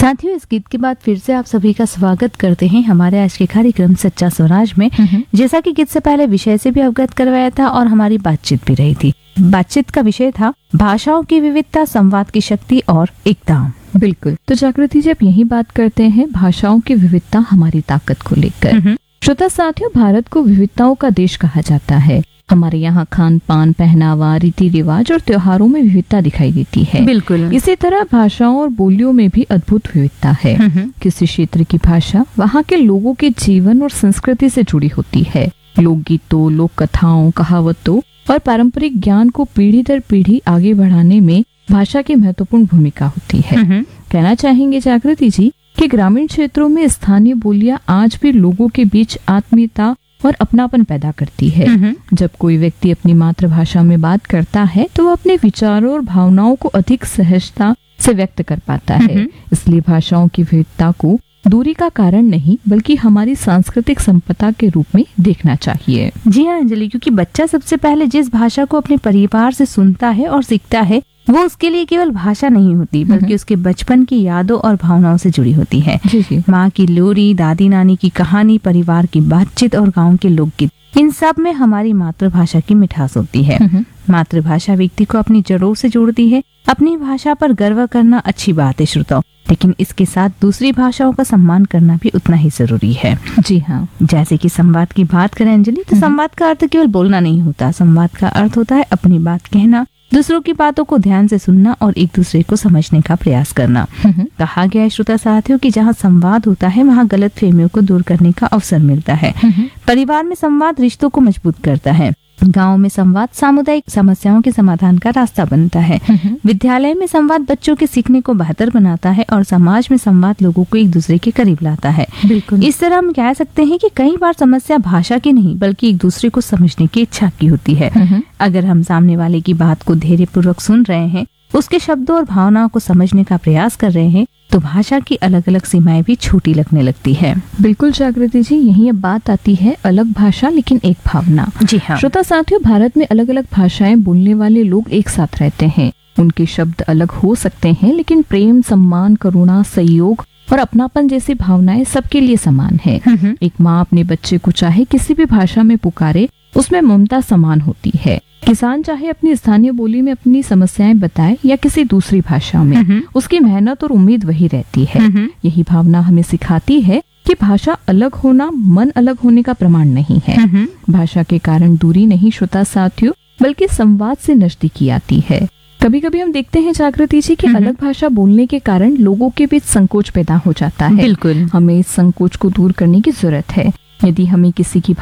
साथियों, इस गीत के बाद फिर से आप सभी का स्वागत करते हैं हमारे आज के कार्यक्रम सच्चा स्वराज में। जैसा कि गीत से पहले विषय से भी अवगत करवाया था और हमारी बातचीत भी रही थी। बातचीत का विषय था भाषाओं की विविधता, संवाद की शक्ति और एकता। बिल्कुल। तो जागृति जी, अब यही बात करते हैं भाषाओं की विविधता हमारी ताकत को लेकर। श्रोता साथियों, भारत को विविधताओं का देश कहा जाता है। हमारे यहाँ खान पान, पहनावा, रीति रिवाज और त्योहारों में विविधता दिखाई देती है। बिल्कुल। इसी तरह भाषाओं और बोलियों में भी अद्भुत विविधता है। किसी क्षेत्र की भाषा वहाँ के लोगों के जीवन और संस्कृति से जुड़ी होती है। लोकगीतों, लोक कथाओं, कहावतों और पारंपरिक ज्ञान को पीढ़ी दर पीढ़ी आगे बढ़ाने में भाषा की महत्वपूर्ण भूमिका होती है। कहना चाहेंगे जागृति जी कि ग्रामीण क्षेत्रों में स्थानीय बोलियां आज भी लोगों के बीच आत्मीयता और अपनापन पैदा करती है। जब कोई व्यक्ति अपनी मातृभाषा में बात करता है तो वो अपने विचारों और भावनाओं को अधिक सहजता से व्यक्त कर पाता है। इसलिए भाषाओं की विविधता को दूरी का कारण नहीं बल्कि हमारी सांस्कृतिक संपदा के रूप में देखना चाहिए। जी हाँ अंजलि, क्योंकि बच्चा सबसे पहले जिस भाषा को अपने परिवार से सुनता है और सीखता है वो उसके लिए केवल भाषा नहीं होती बल्कि उसके बचपन की यादों और भावनाओं से जुड़ी होती है। माँ की लोरी, दादी नानी की कहानी, परिवार की बातचीत और गाँव के लोकगीत, इन सब में हमारी मातृभाषा की मिठास होती है। मातृभाषा व्यक्ति को अपनी जड़ों से जोड़ती है। अपनी भाषा पर गर्व करना अच्छी बात है श्रोताओं, लेकिन इसके साथ दूसरी भाषाओं का सम्मान करना भी उतना ही जरूरी है। जी हाँ। जैसे कि संवाद की बात करें अंजलि, तो संवाद का अर्थ केवल बोलना नहीं होता। संवाद का अर्थ होता है अपनी बात कहना, दूसरों की बातों को ध्यान से सुनना और एक दूसरे को समझने का प्रयास करना। कहा गया है श्रोता साथियों कि जहाँ संवाद होता है वहाँ गलत फहमियों को दूर करने का अवसर मिलता है। परिवार में संवाद रिश्तों को मजबूत करता है। गाँव में संवाद सामुदायिक समस्याओं के समाधान का रास्ता बनता है। विद्यालय में संवाद बच्चों के सीखने को बेहतर बनाता है और समाज में संवाद लोगों को एक दूसरे के करीब लाता है। बिल्कुल। इस तरह हम कह सकते हैं कि कई बार समस्या भाषा की नहीं बल्कि एक दूसरे को समझने की इच्छा की होती है। अगर हम सामने वाले की बात को धैर्यपूर्वक सुन रहे हैं, उसके शब्दों और भावनाओं को समझने का प्रयास कर रहे हैं, तो भाषा की अलग अलग सीमाएं भी छोटी लगने लगती है। बिल्कुल जागृति जी, यही अब बात आती है अलग भाषा लेकिन एक भावना। जी हाँ। श्रोता साथियों, भारत में अलग अलग भाषाएं बोलने वाले लोग एक साथ रहते हैं। उनके शब्द अलग हो सकते हैं लेकिन प्रेम, सम्मान, करुणा, सहयोग और अपनापन जैसी भावनाएं सबके लिए समान है। एक माँ अपने बच्चे को चाहे किसी भी भाषा में पुकारे, उसमें ममता समान होती है। किसान चाहे अपनी स्थानीय बोली में अपनी समस्याएं बताए या किसी दूसरी भाषा में, उसकी मेहनत और उम्मीद वही रहती है। यही भावना हमें सिखाती है कि भाषा अलग होना मन अलग होने का प्रमाण नहीं है। भाषा के कारण दूरी नहीं श्रोता साथियों, बल्कि संवाद से नजदीकी आती है। कभी कभी हम देखते हैं जागृति जी कि अलग भाषा बोलने के कारण लोगों के बीच संकोच पैदा हो जाता है। बिल्कुल। हमें इस संकोच को दूर करने की जरूरत है। यदि हमें किसी की